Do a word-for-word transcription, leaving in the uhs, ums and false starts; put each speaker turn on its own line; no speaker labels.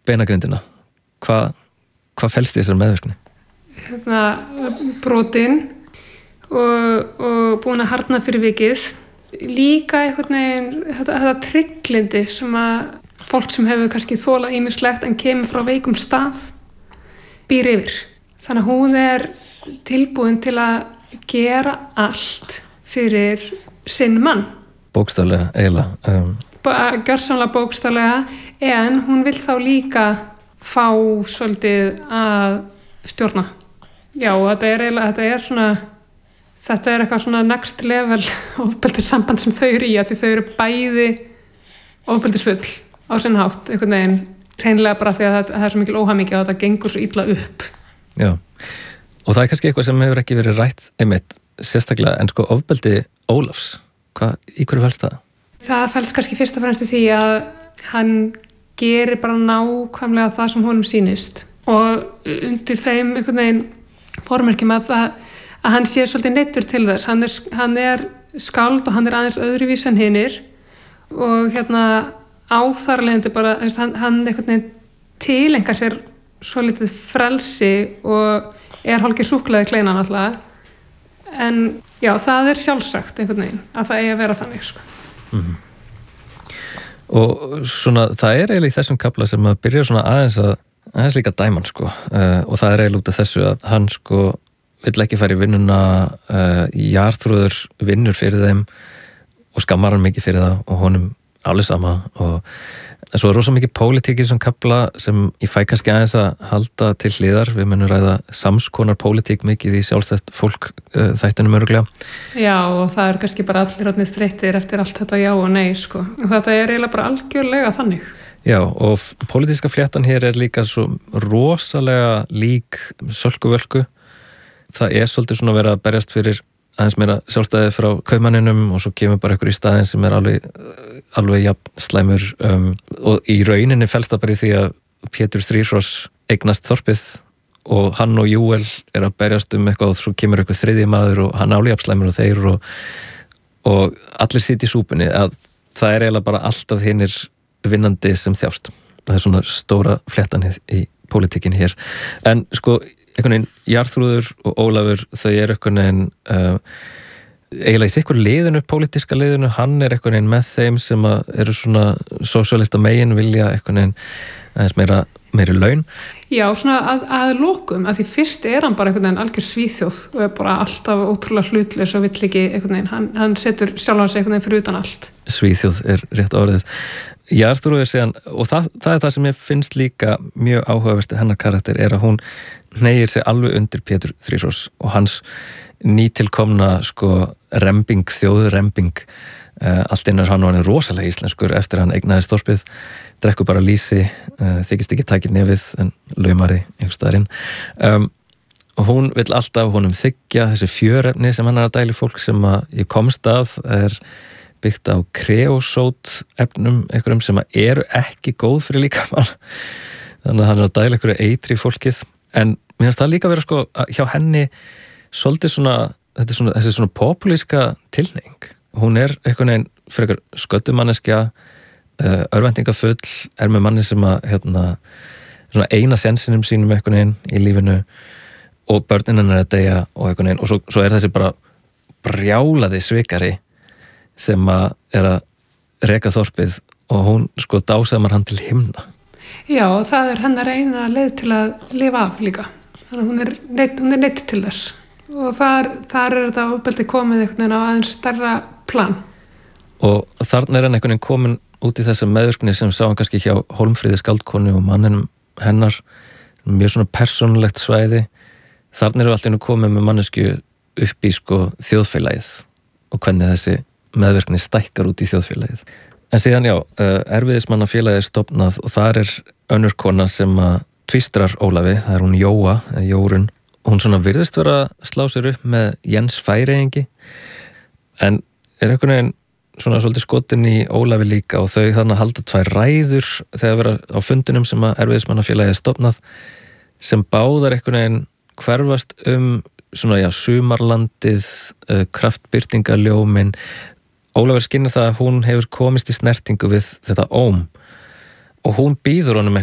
beinagrindina. Hvað hva felst í þessar meðvirkni?
Hérna, brotin og, og búin að harðna fyrir vikið. Líka einhvern veginn þetta, þetta trygglindi sem að fólk sem hefur kannski þolað ýmislegt en kemur frá veikum stað býr yfir. Þannig að hún er tilbúin til að gera allt fyrir sinn mann.
Bókstaflega, eiginlega. Um.
Gjörsamlega bókstaflega, en hún vill þá líka fá svolítið að stjórna. Já, þetta er eiginlega, þetta er svona, þetta er eitthvað svona next level ofbeldissamband sem þau eru í, að þau eru bæði ofbeldisfull á sinn hátt, einhvern veginn, hreinlega bara því að það, það er svo mikil óhamingja og þetta gengur svo illa upp.
Já, og það er kannski eitthvað sem hefur ekki verið rætt einmitt sérstaklega, en sko ofbeldi Ólafs, hvað, í hverju felst það?
Það felst kannski fyrst og fremst í því að hann gerir bara nákvæmlega það sem honum sýnist og undir þeim einhvern veginn formerkjum að, að hann sé svolítið neyddur til þess. Hann er, hann er skáld og hann er aðeins öðruvís en hinir og hérna áþarlegandi bara, hann, hann einhvern veginn tilengar sér svolítið frelsi og er hálfgeir súkkulaði kleinan alltaf. En já, það er sjálfsagt einhvern veginn að það eigi að vera þannig sko.
Mm-hmm. Og svona, það er eiginlega í þessum kafla sem að byrja svona aðeins að aðeins líka dæman sko uh, og það er eiginlega út af þessu að hann sko vill ekki fara í vinnuna uh, Jarþrúður vinnur fyrir þeim og skammar hann mikið fyrir það og honum alveg sama og en svo er rosa mikið pólitík í þessum kafla sem ég fæ kannski aðeins að halda til hliðar. Við munum ræða samskonar pólitík mikið í sjálfstætt fólk uh, þættunum öruglega.
Já, og það er kannski bara allir orðnir þreyttir eftir allt þetta já og nei sko. Og þetta er eiginlega bara algjörlega þannig.
Já, og pólitíska fléttan hér er líka svo rosalega lík Sölku Völku. Það er svolítið svona að vera að berjast fyrir aðeins meira sjálfstæði frá kaupmanninum og svo kemur bara ykkur í staðinn sem er alveg, alveg jafn slæmur um, og í rauninni felst það bara í því að Pétur Þríhross eignast þorpið og hann og Júel er að berjast um eitthvað og svo kemur ykkur þriðji maður og hann alveg jafn slæmur og þeir og, og allir sitt í súpunni að það er eiginlega bara alltaf hinnir vinnandi sem þjást. Það er svona stóra fléttan í, í pólitíkin hér. En sko einhvern veginn, Jarþrúður og Ólafur, þau er einhvern veginn uh, eiginlega í sikkur liðinu, pólitíska liðinu, hann er einhvern veginn með þeim sem að eru svona sósíalista megin vilja einhvern veginn aðeins meira, meiri laun.
Já, svona að, að lokum, að því fyrst er hann bara einhvern veginn algjör svíþjóð og er bara alltaf ótrúlega hlutlaus og vill ekki einhvern veginn, hann, hann setur sjálfan sig einhvern veginn fyrir utan allt.
Svíþjóð er rétt orðið. Jarþrúður síðan, og það, það er það sem ég finnst líka mjög áhugaverst hennar karakter er að hún hneigir sig alveg undir Pétur Þríhross og hans nýtilkomna sko rembing, þjóðrembing uh, allt innur hann og hann er rosalega íslenskur eftir hann eignaði þorpið, drekkur bara lýsi uh, þykist ekki takið nefið en laumari einhvers staðarinn um, og hún vill alltaf honum þykja þessi fjörefni sem hann er að dæli fólk sem að ég komst að er byggt á kreosót efnum einhverjum sem eru ekki góð fyrir líkamann þannig að hann er að dæla einhverju eitri fólkið en mér finnst það líka að vera sko hjá henni svolítið svona, þetta er svona, þessi svona populíska tilhneiging. Hún er einhvern veginn frekar sköddumanneskja, örvæntingafull, er með manni sem að hérna, svona eina sensinum sínum einhvern veginn í lífinu og börnin hennar er að deyja og einhvern veginn og svo, svo er þessi bara brjálaði svikari sem að er að reka þorpið og hún sko dásamar hann til himna.
Já, og það er hennar eina leið til að lifa af líka. Þannig að hún er neitt, hún er neitt til þess. Og þar, þar er þetta ofbeldi komið einhvern veginn á aðeins stærra plan.
Og þarna er hann einhvern veginn komin út í þessa meðvirkni sem sá hann kannski hjá Hólmfríði skáldkonu og manninum hennar. Mjög svona persónulegt svæði. Þarna eru allt einu komið með mannesku upp í sko þjóðfélagið og hvernig þessi meðvirkni stækkar út í þjóðfélagið. En síðan já, erfiðismannafélagið er stofnað og þar er önnur kona sem að tvistrar Ólafi, það er hún Jóa, Jórun. Hún svona virðist vera að slá sér upp með Jens Færeyingi en er einhvern veginn svona svolítið skotin í Ólafi líka og þau þannig að halda tvær ræður þegar vera á fundunum sem að erfiðismannafélagið er stofnað sem báðar einhvern veginn hverfast um svona já, sumarlandið, kraftbirtingaljómin. Ólafur skynir það að hún hefur komist í snertingu við þetta óm og hún býður honum